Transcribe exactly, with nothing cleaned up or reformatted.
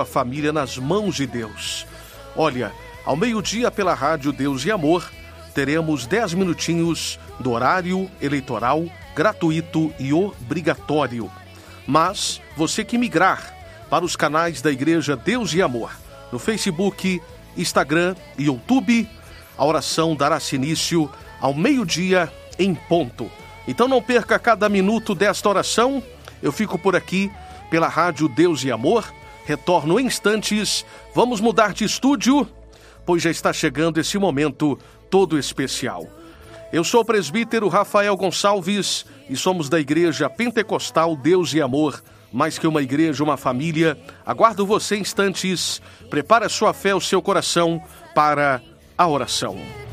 A família nas mãos de Deus. Olha, ao meio-dia pela Rádio Deus e Amor, teremos dez minutinhos do horário eleitoral gratuito e obrigatório. Mas você que migrar para os canais da Igreja Deus e Amor, no Facebook, Instagram e YouTube, a oração dará-se início ao meio-dia em ponto. Então não perca cada minuto desta oração. Eu fico por aqui pela Rádio Deus e Amor. Retorno em instantes. Vamos mudar de estúdio, pois já está chegando esse momento todo especial. Eu sou o presbítero Rafael Gonçalves e somos da Igreja Pentecostal Deus e Amor, mais que uma igreja, uma família. Aguardo você em instantes. Prepare a sua fé, o seu coração para a oração.